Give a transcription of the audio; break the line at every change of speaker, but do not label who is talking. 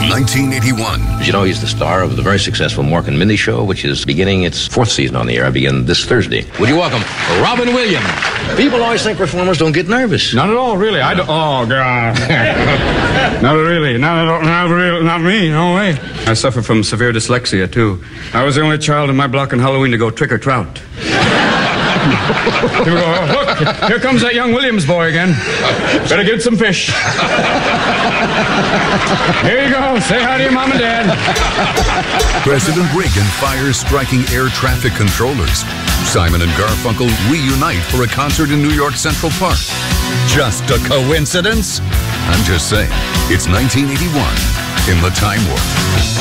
1981.
As you know, he's the star of the very successful Mork and Mindy Show, which is beginning its 4th season on the air, begin this Thursday. Would you welcome Robin Williams? People always think performers don't get nervous.
Not at all, really. I don't. Oh, God. Not really. Not me. No way. I suffer from severe dyslexia, too. I was the only child in my block on Halloween to go trick or trout. Here we go. Look, here comes that young Williams boy again. Better get some fish. Here you go. Say hi to your mom and dad.
President Reagan fires striking air traffic controllers. Simon and Garfunkel reunite for a concert in New York Central Park. Just a coincidence? I'm just saying, it's 1981 in the Time Warp.